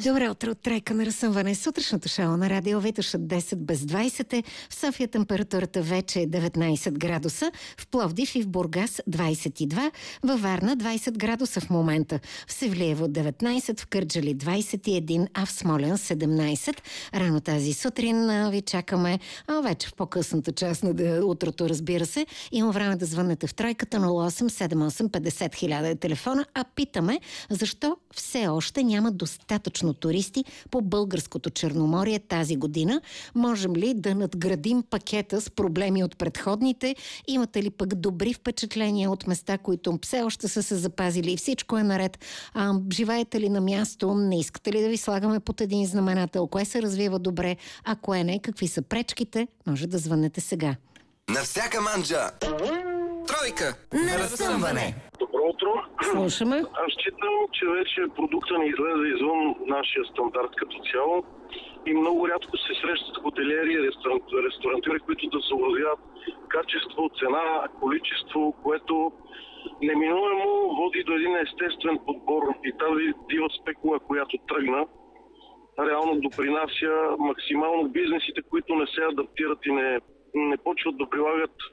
Добро утро от Тройка на разсъмване. Сутрешното шоу на радио Витоша 10 без 20 е. В София температурата вече е 19 градуса, в Пловдив и в Бургас 22, във Варна 20 градуса в момента, в Севлиево 19, в Кърджали 21, а в Смолян 17. Рано тази сутрин ви чакаме, вече в по-късната част на утрото, разбира се. Има време да звънете в Тройката 0878 50 000 е телефона, а питаме защо все още няма достатъчно туристи по българското Черноморие тази година. Можем ли да надградим пакета с проблеми от предходните? Имате ли пък добри впечатления от места, които все още са се запазили и всичко е наред? Живеете ли на място? Не искате ли да ви слагаме под един знаменател? Кое се развива добре, а кое не? Какви са пречките? Може да звънете сега. На всяка манджа! Тройка на разсъмване! Добро утро. Слушаме. Аз считам, че вече продукта ни излезе извън нашия стандарт като цяло и много рядко се срещат хотелиери и ресторантьори, които да съобразяват качество, цена, количество, което неминуемо води до един естествен подбор и тази дива спекула, която тръгна, реално допринася максимално бизнесите, които не се адаптират и не почват да прилагат